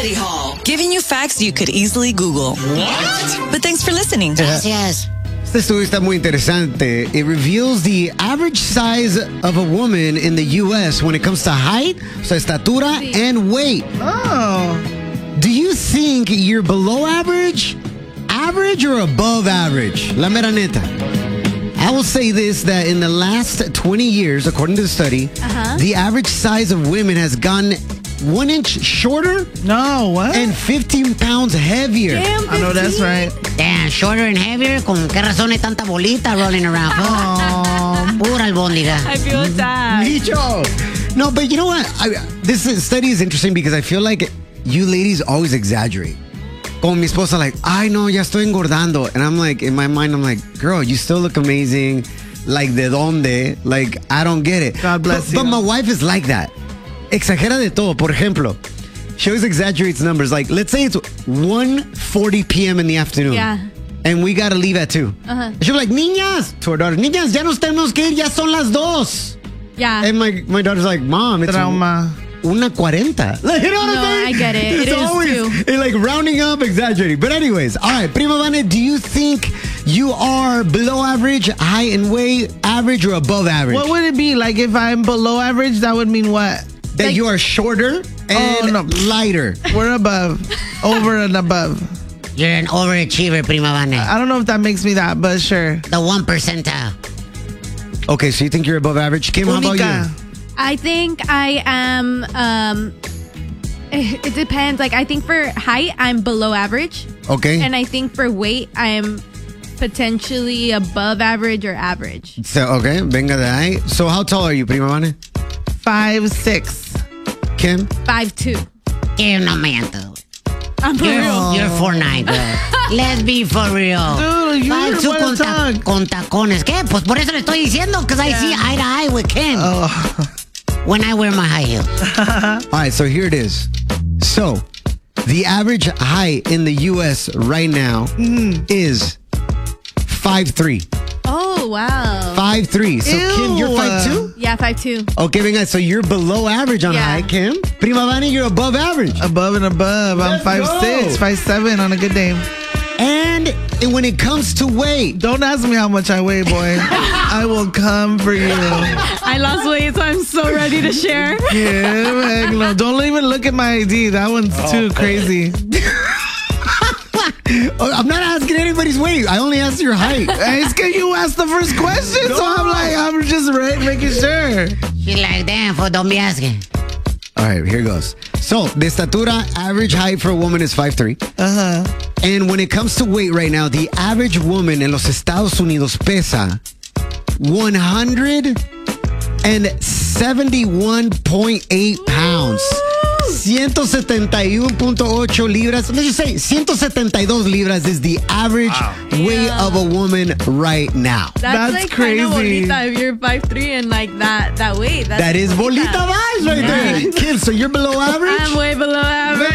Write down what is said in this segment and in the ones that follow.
Study Hall, giving you facts you could easily Google. What? But thanks for listening. Gracias. Este estudio está muy interesante. It reveals the average size of a woman in the U.S. when it comes to height, so estatura, and weight. Oh. Do you think you're below average or above average? La mera neta. I will say this, that in the last 20 years, according to the study, the average size of women has gone 1 inch shorter. No, what? And 15 pounds heavier. Damn, I know that's right. Damn, shorter and heavier. ¿Con qué razón hay tanta bolita rolling around? Oh, pura albóndiga. I feel sad. Micho. No, but you know what? This study is interesting because I feel like you ladies always exaggerate. Como mi esposa, like, ay, no, ya estoy engordando. And I'm like, in my mind, I'm like, girl, you still look amazing. Like, ¿de dónde? Like, I don't get it. God bless you. But my wife is like that. Exagera de todo. Por ejemplo, she always exaggerates numbers. Like, let's say it's 1:40 p.m. in the afternoon. Yeah. And we got to leave at 2. She'll be like, niñas, to her daughter, niñas, ya nos tenemos que ir, ya son las 2. Yeah. And my daughter's like, Mom, it's Trauma. 1:40. Like, you know what I'm saying? I get it. It's It is always, too. It's like rounding up, exaggerating. But anyways, all right, Prima Vane, do you think you are below average, height and weight, average or above average? What would it be? Like, if I'm below average, that would mean what? That like, you are shorter and lighter. We're above. Over and above. You're an overachiever, Prima Vane. I don't know if that makes me that, but sure. The 1 percentile. Okay, so you think you're above average? Kim, how about you? I think I am, it depends. Like, I think for height, I'm below average. Okay. And I think for weight, I'm potentially above average or average. So, okay, venga de ahí. So how tall are you, Prima Vane? 5'6". Kim? 5'2". You're no miento. I'm for real. You're 4'9", girl. Let's be for real. Dude, you're 5'2" con tacones. ¿Qué? Pues por eso le estoy diciendo, because I see eye to eye with Kim. When I wear my high heels. All right, so here it is. So, the average height in the U.S. right now is 5'3". Oh, wow. 5'3". So, Kim, you're 5'2"? Yeah, 5'2". Okay, venga, so you're below average on height, Kim. Prima Vane, you're above average. Above and above. I'm 5'6", 5'7" on a good day. And when it comes to weight, don't ask me how much I weigh, boy. I will come for you. I lost weight, so I'm so ready to share. Yeah, man. No, don't even look at my ID. That one's too crazy. I'm not asking anybody's weight. I only asked your height. It's because you asked the first question, so I'm just making sure. She's like, damn, don't be asking. All right, here goes. So, de estatura, average height for a woman is 5'3". And when it comes to weight right now, the average woman en los Estados Unidos pesa 171.8 pounds. 171.8 libras. Let's just say 172 libras is the average weight of a woman right now. That's like crazy. Bonita if you're 5'3" and like that weight. That is bolita vibes right there. Kim, so you're below average? I'm way below average.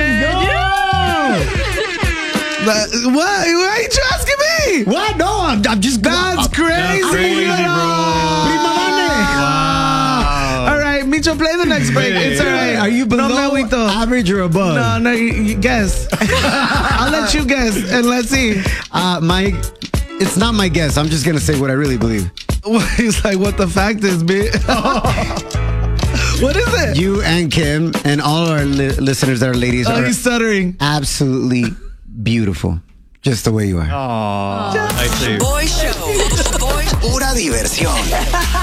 What? Why are you asking me? What? No, I'm just... That's crazy. Prima Vane. All right, Micho, play the next break. It's all right. Are you below average or above? No, you guess. I'll let you guess, and let's see. It's not my guess. I'm just going to say what I really believe. He's like, what the fact is, bitch. What is it? You and Kim and all our listeners that are ladies are he's stuttering. Absolutely beautiful. Just the way you are. Boy Show. Pura diversión.